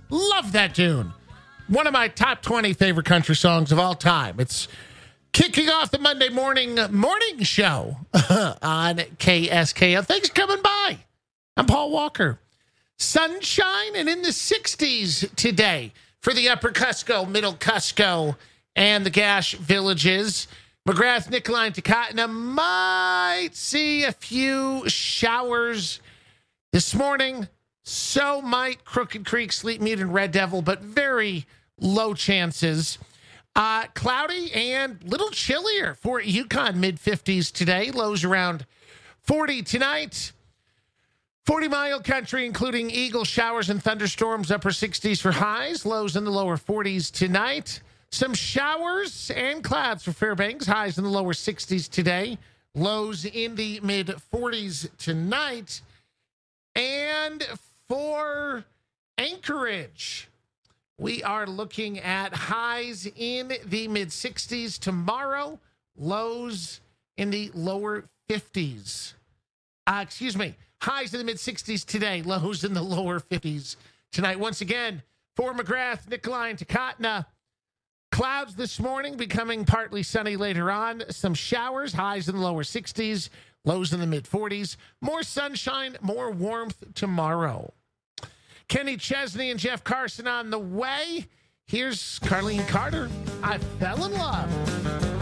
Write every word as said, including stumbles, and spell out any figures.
Love that tune. One of my top twenty favorite country songs of all time. It's kicking off the Monday morning morning show on K S K F. Thanks for coming by. I'm Paul Walker. Sunshine and in the sixties today for the Upper Cusco, Middle Cusco, and the Gash villages. McGrath, Nicolay, and Tecotna might see a few showers this morning. So might Crooked Creek, Sleep Mead, and Red Devil, but very low chances. Uh, cloudy and little chillier for Yukon, mid fifties today. Lows around forty tonight. forty mile country, including eagle showers and thunderstorms, upper sixties for highs. Lows in the lower forties tonight. Some showers and clouds for Fairbanks. Highs in the lower sixties today. Lows in the mid forties tonight. And for Anchorage, we are looking at highs in the mid sixties tomorrow. Lows in the lower fifties. Uh, excuse me. Highs in the mid sixties today. Lows in the lower fifties tonight. Once again, for McGrath, Nicolay, and Tecotna. Clouds this morning, becoming partly sunny later on. Some showers, highs in the lower sixties, lows in the mid forties. More sunshine, more warmth tomorrow. Kenny Chesney and Jeff Carson on the way. Here's Carlene Carter. I fell in love.